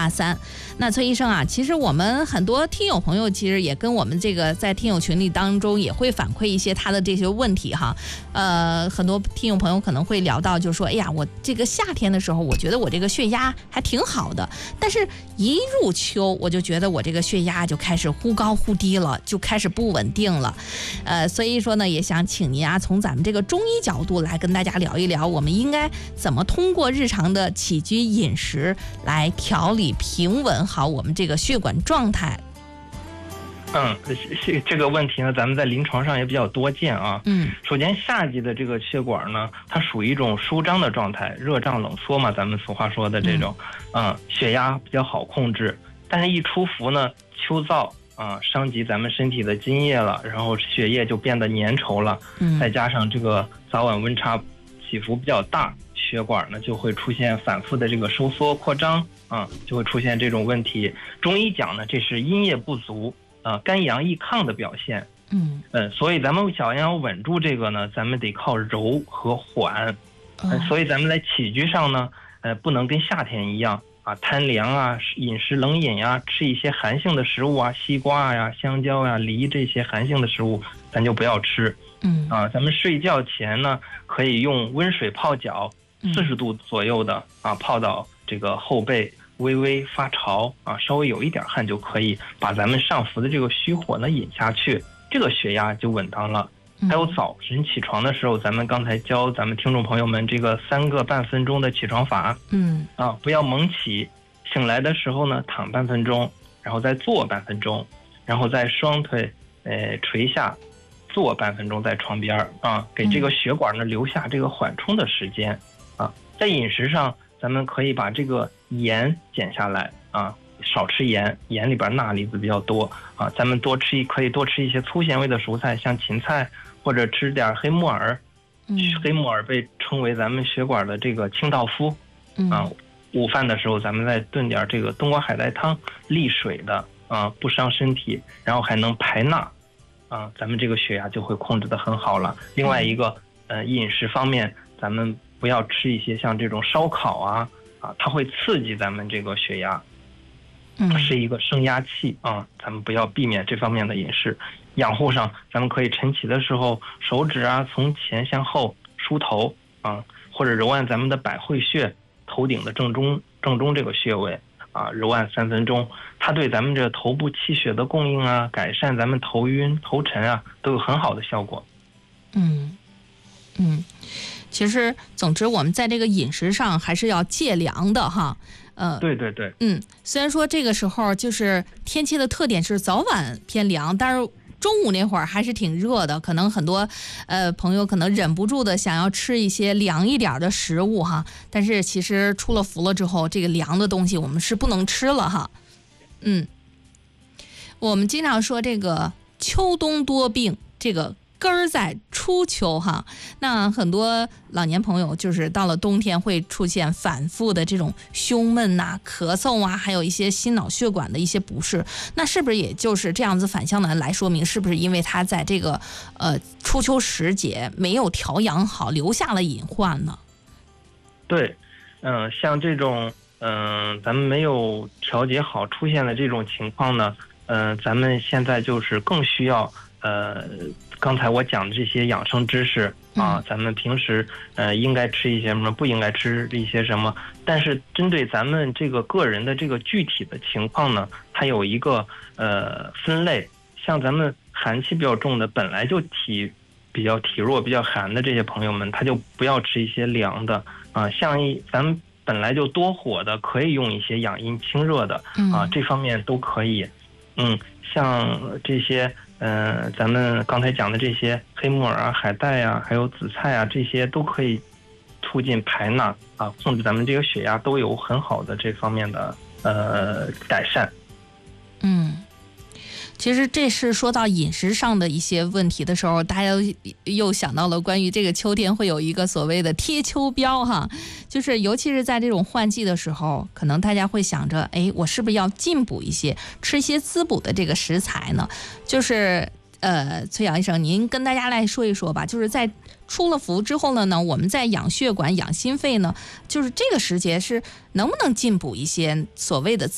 183。那崔医生啊，其实我们很多听友朋友其实也跟我们这个在听友群里当中也会反馈一些他的这些问题哈。很多听友朋友可能会聊到，就是说，哎呀，我这个夏天的时候，我觉得我这个血压还挺好的，但是一入秋，我就觉得我这个血压就开始忽高忽低了，就开始不稳定了。所以说呢，也想请您啊，从咱们这个中医角度来跟大家聊一聊，我们应该怎么通过日常的起居饮食来调理平稳好我们这个血管状态。 这个问题呢，咱们在临床上也比较多见啊。首先夏季的这个血管呢，它属于一种舒张的状态，热胀冷缩嘛，咱们俗话说的这种，血压比较好控制。但是一出伏呢，秋燥伤及咱们身体的津液了，然后血液就变得粘稠了，再加上这个早晚温差起伏比较大，血管呢就会出现反复的这个收缩扩张，就会出现这种问题。中医讲呢，这是阴液不足，肝阳易亢的表现。所以咱们想要稳住这个呢，咱们得靠柔和缓。所以咱们在起居上呢，不能跟夏天一样贪凉啊，饮食冷饮呀，吃一些寒性的食物啊，西瓜呀、香蕉呀、梨这些寒性的食物，咱就不要吃。咱们睡觉前呢，可以用温水泡脚，40度左右的泡到这个后背，微微发潮稍微有一点汗就可以把咱们上浮的这个虚火呢引下去，这个血压就稳当了。还有早晨起床的时候，咱们刚才教咱们听众朋友们这个3个半分钟的起床法。不要猛起，醒来的时候呢，躺半分钟，然后再坐半分钟，然后再双腿垂下，坐半分钟在床边给这个血管呢留下这个缓冲的时间在饮食上，咱们可以把这个盐减下来少吃盐，盐里边钠离子比较多咱们可以多吃一些粗纤维的蔬菜，像芹菜，或者吃点黑木耳。黑木耳被称为咱们血管的这个清道夫。午饭的时候咱们再炖点这个冬瓜海带汤，利水的不伤身体，然后还能排钠咱们这个血压就会控制得很好了。另外一个饮食方面，咱们不要吃一些像这种烧烤它会刺激咱们这个血压，是一个升压器咱们不要避免这方面的饮食。养护上，咱们可以晨起的时候，手指从前向后梳头或者揉按咱们的百会穴，头顶的正中这个穴位揉按3分钟，它对咱们这头部气血的供应改善咱们头晕头沉都有很好的效果。 其实总之我们在这个饮食上还是要戒凉的哈。 对。 虽然说这个时候就是天气的特点是早晚偏凉，但是中午那会儿还是挺热的，可能很多朋友可能忍不住的想要吃一些凉一点的食物哈。但是其实出了伏了之后，这个凉的东西我们是不能吃了哈。我们经常说这个秋冬多病，这个根儿在初秋哈。那很多老年朋友就是到了冬天会出现反复的这种胸闷咳嗽还有一些心脑血管的一些不适，那是不是也就是这样子反向的来说明，是不是因为他在这个初秋时节没有调养好，留下了隐患呢？ 对，像这种咱们没有调节好出现的这种情况呢，咱们现在就是更需要刚才我讲的这些养生知识咱们平时应该吃一些什么，不应该吃一些什么。但是针对咱们这个个人的这个具体的情况呢，它有一个分类。像咱们寒气比较重的，本来就比较体弱、比较寒的这些朋友们，他就不要吃一些凉的像咱们本来就多火的，可以用一些养阴清热的这方面都可以。像这些咱们刚才讲的这些黑木耳海带还有紫菜这些都可以促进排钠控制咱们这个血压，都有很好的这方面的改善。 其实这是说到饮食上的一些问题的时候，大家又想到了关于这个秋天会有一个所谓的贴秋膘哈，就是尤其是在这种换季的时候，可能大家会想着，我是不是要进补一些，吃一些滋补的这个食材呢？就是崔阳医生，您跟大家来说一说吧，就是在出了伏之后呢，我们在养血管、养心肺呢，就是这个时节是能不能进补一些所谓的